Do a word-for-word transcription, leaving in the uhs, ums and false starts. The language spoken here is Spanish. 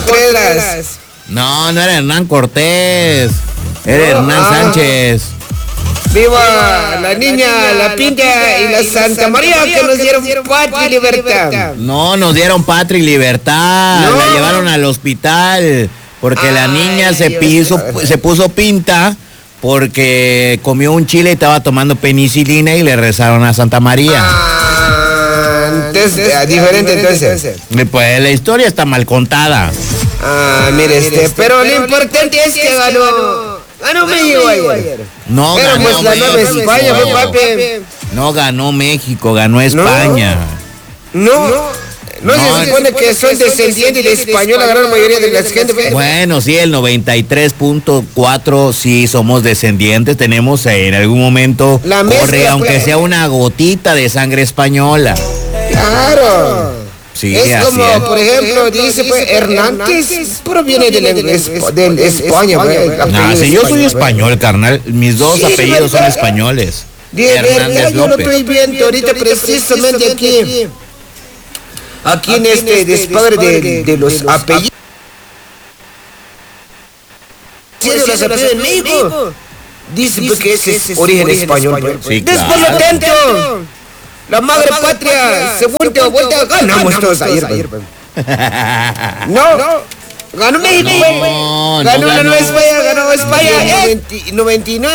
Contreras. No, no era Hernán Cortés. Era Hernán ah. Sánchez. Viva la niña, la Pinta y la Santa María que nos dieron patria y libertad. No, nos dieron patria y libertad. No. La llevaron al hospital porque la niña se, piso, se puso pinta porque comió un chile y estaba tomando penicilina y le rezaron a Santa María. Ah, entonces, ah, diferente entonces. Y pues la historia está mal contada. Ah, mire este, pero lo importante es que ganó. Ganó México ayer. No Pero ganó pues la nueva México. España, fue papi. No ganó México, ganó España. No, no, no se supone que soy descendiente de español, la gran mayoría de la gente. Bueno, sí, el noventa y tres punto cuatro sí somos descendientes. Tenemos eh, en algún momento, La mezcla, corre, aunque pues. sea una gotita de sangre española. Claro. Sí, Es así como, es. por ejemplo, dice pues Hernández, proviene del del España, pues. el Ah, apellido sí, yo soy pues. español, carnal. Mis dos Sí, apellidos son ¿verdad? españoles. De verdad, Hernández yo lo López. estoy viendo ahorita precisamente aquí. Aquí en este despadre de, de los apellidos. Sí, de los apellidos de México. Dice pues que ese es origen español. pues. Sí, Entonces, por lo claro. tanto, la madre patria, segunda vuelta, ganamos todos ayer. pues. No, ganó México, No, güey. no Ganó la ganó. Nueva España, ganó España. noventa y nueve